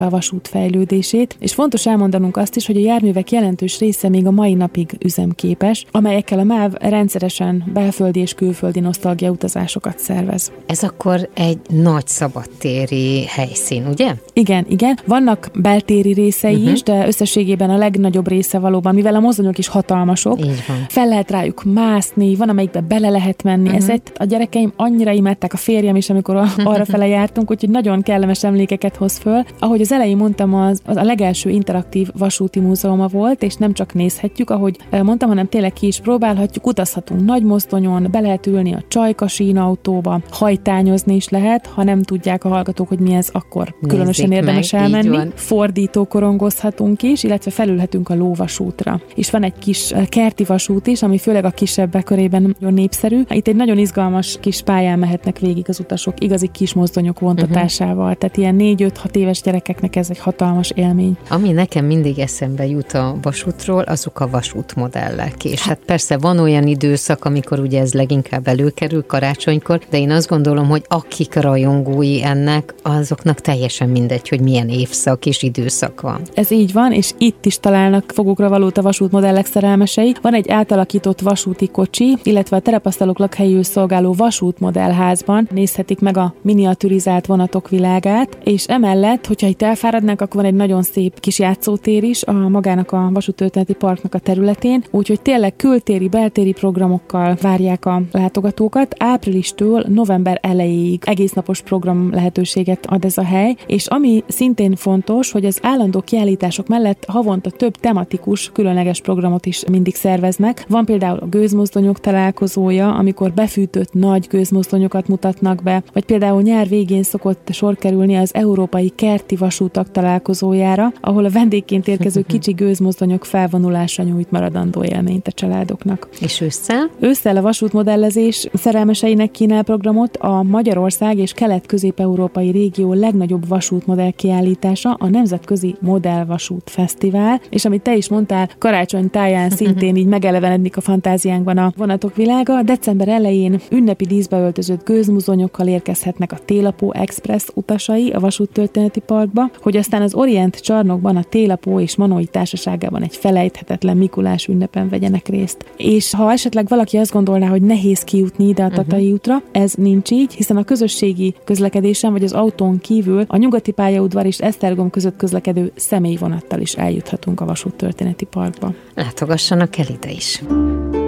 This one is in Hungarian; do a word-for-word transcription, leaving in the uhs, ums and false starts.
a vasút fejlődését, és fontos elmondanunk azt is, hogy a járművek jelentős része még a mai napig üzemképes, amelyekkel a MÁV rendszeresen belföldi és külföldi nosztalgia utazásokat szervez. Ez akkor egy nagy szabadtéri helyszín, ugye? Igen, igen. Vannak beltéri részei uh-huh. is, de összességében a legnagyobb része valóban, mivel a mozdonyok is hatalmasok, fel lehet rájuk mászni, van, amelyikbe bele lehet menni. Uh-huh. Ezért a gyerekeim annyira imádták, a férjem is, amikor a, arra fele jártunk, úgyhogy nagyon kellemes emlékeket hoz föl. Ahogy az elején mondtam, az, az a legelső interaktív vasúti múzeuma volt, és nem csak nézhetjük, ahogy mondtam, hanem tényleg ki is próbálhatjuk, utazhatunk nagy mozdonyon, be lehet ülni a csajka sínautóba, hajtányozni is lehet, ha nem tudják a hallgatók, hogy mi ez, akkor Nézzék különösen érdemes meg, elmenni. Fordítókorongozhatunk is, illetve felülhetünk a lóvasútra. És van egy kis kerti vasút is, ami főleg a kisebbek körében nagyon népszerű. Itt egy nagyon izgalmas kis pályán mehetnek végig az utasok, igazi kis mozdonyok vontatásával. Uh-huh. Tehát ilyen négy-öt-hat éves gyerekeknek ez egy hatalmas élmény. Ami nekem mindig eszembe jut a vasútról, azok a vasútmodellek. És hát persze van olyan időszak, amikor ugye ez leginkább előkerül karácsonykor, de én azt gondolom, hogy akik rajongói ennek, azoknak teljesen mindegy, hogy milyen évszak és időszak van. Ez így van, és itt is találnak fogukra valót a vasútmodellek szerelmesei. Van egy átalakított vasúti kocsi, illetve a terepasztalok lakhelyül szolgáló vasútmodellházban nézhetik meg a miniaturizált vonatok világát, és emellett, hogyha itt elfáradnánk, akkor van egy nagyon szép kis játszótér is a magának a vasúttörténeti parknak a területén, úgyhogy tényleg kültéri, beltéri programokkal várják a látogatókat. Áprilistől november elejéig egésznapos program lehetőséget ad ez a hely, és ami szintén fontos, hogy az állandó kiállítások mellett havonta több tematikus, különleges programot is mindig szerveznek. Van például a gőzmozdonyok találkozója, amikor befűtött nagy gőzmozdonyokat mutatnak be, vagy például nyár végén szokott sor kerülni az európai kerti vasútak találkozójára, ahol a vendégként érkező kicsi gőzmozdonyok felvonulása nyújt maradandó élményt a családoknak. És ősszel? Ősszel a vasútmodellezés szerelmeseinek kínál programot a Magyarország és Kelet-Közép-európai régió legnagyobb vasútmodell kiállítása, a Nemzetközi Modellvasút Fesztivál, és amit te is mondtál, karácsony táján szintén így megelevenedik a fantáziánkban a vonatok világa. December elején ünnepi díszbe öltözött gőzmozdonyokkal érkezhetnek a Télapó Express utasai a vasúttörténeti parkba, hogy aztán az Orient csarnokban a Télapó és Manói társaságában egy felejthetetlen Mikulás ünnepen vegyenek részt. És ha esetleg valaki azt gondolná, hogy nehéz kijutni ide a Tatai útra, ez nincs így, hiszen a közösségi közlekedésen vagy az autón kívül a Nyugati pályaudvar és Esztergom között közlekedő személyvonattal is eljuthatunk a vasúttörténeti parkba. Látogassanak el ide is!